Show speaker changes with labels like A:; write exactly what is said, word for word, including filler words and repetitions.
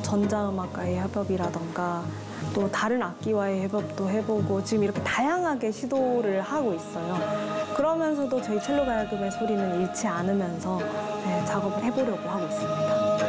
A: 전자음악과의 협업이라던가 또 다른 악기와의 협업도 해보고 지금 이렇게 다양하게 시도를 하고 있어요. 그러면서도 저희 첼로 가야금의 소리는 잃지 않으면서 네, 작업을 해보려고 하고 있습니다.